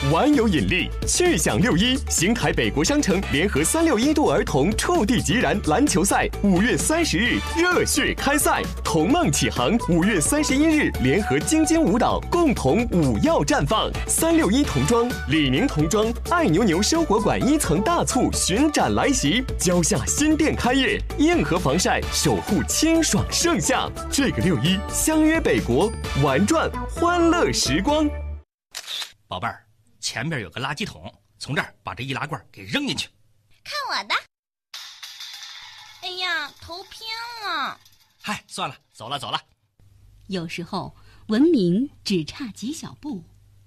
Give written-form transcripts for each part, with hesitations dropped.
玩有引力，趣享6·1，邢台北国商城联合361度儿童触地即燃篮球赛5月30日热血开赛，童梦启航5月31日联合京津舞蹈共同舞耀绽放。361童装、李宁童装、爱牛牛生活馆1层大促巡展来袭，蕉下新店开业，硬核防晒守护清爽盛夏。这个6·1相约北国，玩转欢乐时光。 宝贝儿，前边有个垃圾桶，从这儿把这易拉罐给扔进去。 看我的！哎呀，头偏了。 嗨，算了，走了。 有时候文明只差几小步。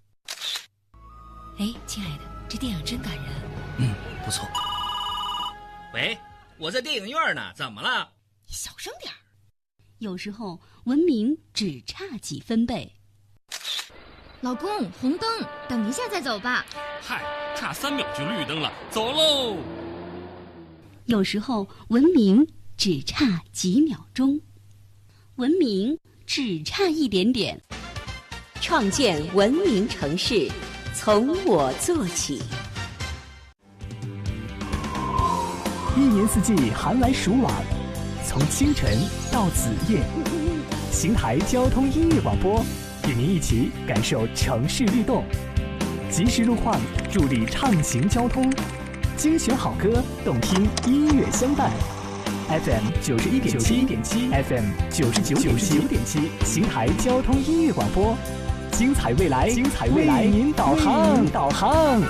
哎，亲爱的，这电影真感人。 不错。喂，我在电影院呢，怎么了？ 你小声点儿。 有时候文明只差几分贝。 老公，红灯，等一下再走吧。 嗨，差3秒就绿灯了，走喽。 有时候文明只差几秒钟，文明只差一点点。 创建文明城市，从我做起。 一年四季寒来暑往，从清晨到子夜，邢台交通音乐广播与您一起感受城市律动，及时路况助力畅行交通，精选好歌，动听音乐相伴。FM 91.7 FM 99.7，邢台交通音乐广播，精彩未来，为您导航。